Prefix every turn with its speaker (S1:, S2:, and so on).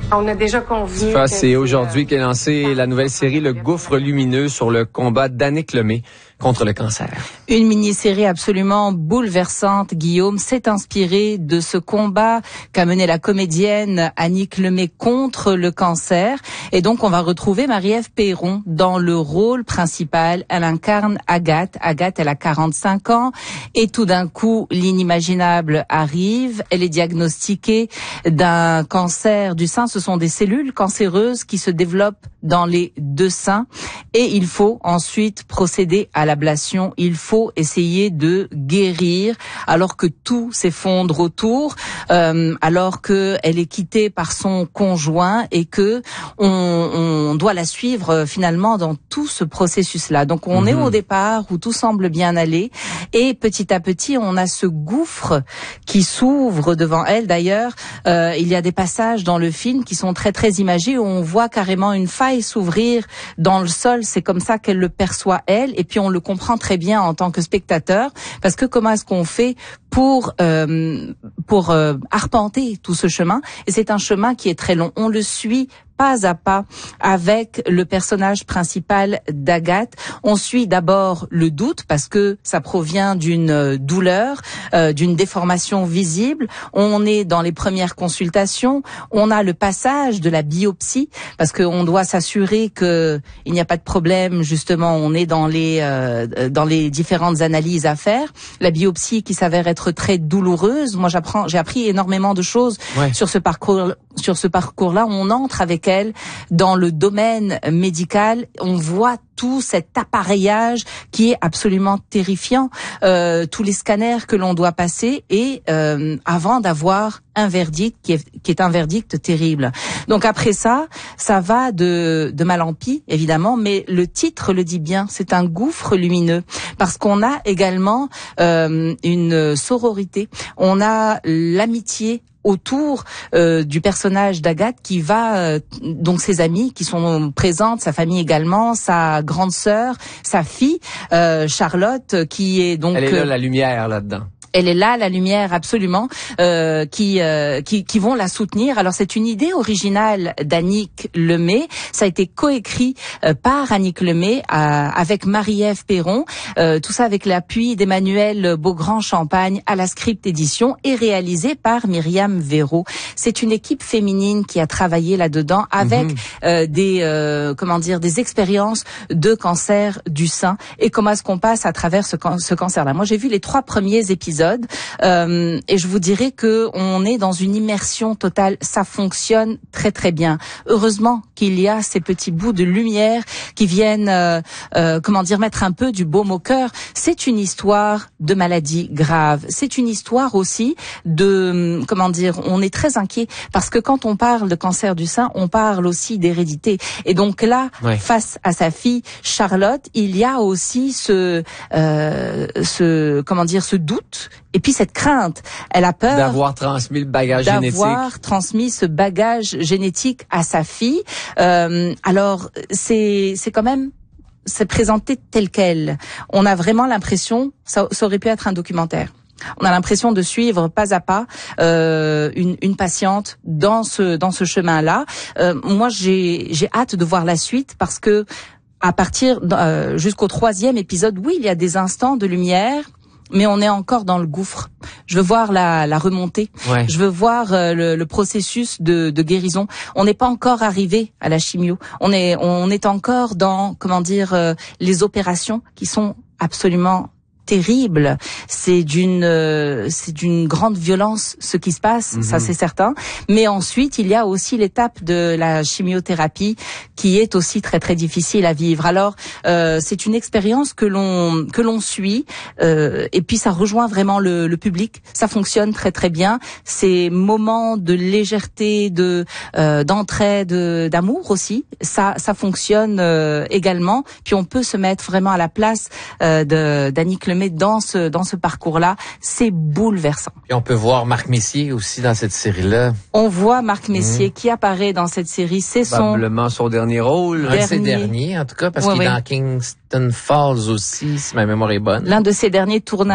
S1: On a déjà convenu.
S2: C'est aujourd'hui qu'est lancée la nouvelle série Le Gouffre lumineux sur le combat d'Annick Lemay contre le cancer.
S3: Une mini-série absolument bouleversante, Guillaume, s'est inspirée de ce combat qu'a mené la comédienne Annick Lemay contre le cancer. Et donc, on va retrouver Marie-Ève Perron dans le rôle principal. Elle incarne Agathe. Agathe, elle a 45 ans. Et tout d'un coup, l'inimaginable arrive. Elle est diagnostiquée d'un cancer du sein. Ce sont des cellules cancéreuses qui se développent dans les deux seins. Et il faut ensuite procéder à l'ablation. Il faut essayer de guérir alors que tout s'effondre autour, alors que elle est quittée par son conjoint et que on doit la suivre finalement dans tout ce processus-là. Donc on est au départ où tout semble bien aller et petit à petit on a ce gouffre qui s'ouvre devant elle. D'ailleurs, il y a des passages dans le film qui sont très très imagés où on voit carrément une faille s'ouvrir dans le sol. C'est comme ça qu'elle le perçoit elle et puis on le comprend très bien en tant que spectateur, parce que comment est-ce qu'on fait pour arpenter tout ce chemin? Et c'est un chemin qui est très long. On le suit pas à pas avec le personnage principal d'Agathe. On suit d'abord le doute parce que ça provient d'une douleur, d'une déformation visible. On est dans les premières consultations. On a le passage de la biopsie parce qu'on doit s'assurer que il n'y a pas de problème. Justement, on est dans les différentes analyses à faire. La biopsie qui s'avère être très douloureuse. Moi, j'ai appris énormément de choses sur ce parcours. Sur ce parcours-là, on entre avec elle dans le domaine médical. On voit tout cet appareillage qui est absolument terrifiant, tous les scanners que l'on doit passer et avant d'avoir un verdict qui est un verdict terrible. Donc après ça va de mal en pis évidemment, mais le titre le dit bien, c'est un gouffre lumineux parce qu'on a également une sororité, on a l'amitié autour du personnage d'Agathe qui va donc ses amis qui sont présentes, sa famille également, sa grande sœur, sa fille Charlotte qui est donc
S2: elle est là la lumière là-dedans.
S3: Elle est là, la lumière, absolument, qui vont la soutenir. Alors, c'est une idée originale d'Annick Lemay. Ça a été coécrit par Annick Lemay avec Marie-Ève Perron. Tout ça avec l'appui d'Emmanuel Beaugrand-Champagne à la Script Édition et réalisé par Myriam Véraud. C'est une équipe féminine qui a travaillé là-dedans avec des expériences de cancer du sein et comment est-ce qu'on passe à travers ce cancer-là. Moi, j'ai vu les 3 premiers épisodes. Et je vous dirais que on est dans une immersion totale. Ça fonctionne très très bien. Heureusement qu'il y a ces petits bouts de lumière qui viennent, mettre un peu du baume au cœur. C'est une histoire de maladie grave. C'est une histoire aussi de, on est très inquiet parce que quand on parle de cancer du sein, on parle aussi d'hérédité. Et donc là, face à sa fille Charlotte, il y a aussi ce doute. Et puis cette crainte, elle a peur
S2: d'avoir transmis le bagage génétique.
S3: D'avoir transmis ce bagage génétique à sa fille. Alors c'est quand même, c'est présenté tel quel. On a vraiment l'impression, ça aurait pu être un documentaire. On a l'impression de suivre pas à pas une patiente dans ce chemin-là. Moi, j'ai hâte de voir la suite parce que à partir jusqu'au 3e épisode, oui, il y a des instants de lumière. Mais on est encore dans le gouffre. Je veux voir la remontée. Je veux voir le processus de guérison. On n'est pas encore arrivé à la chimio. On est encore dans les opérations qui sont absolument terrible. C'est d'une grande violence ce qui se passe, ça c'est certain. Mais ensuite, il y a aussi l'étape de la chimiothérapie qui est aussi très très difficile à vivre. Alors, c'est une expérience que l'on suit et puis ça rejoint vraiment le public. Ça fonctionne très très bien. Ces moments de légèreté, d'entraide, d'amour aussi, ça fonctionne également. Puis on peut se mettre vraiment à la place d'Annick Lemay dans ce parcours-là. C'est bouleversant.
S4: Et on peut voir Marc Messier aussi dans cette série-là.
S3: On voit Marc Messier qui apparaît dans cette série. C'est
S2: probablement son dernier rôle.
S4: Un de ses derniers, en tout cas, parce qu'il est dans Kingston Falls aussi, si ma mémoire est bonne.
S3: L'un de ses derniers tournages.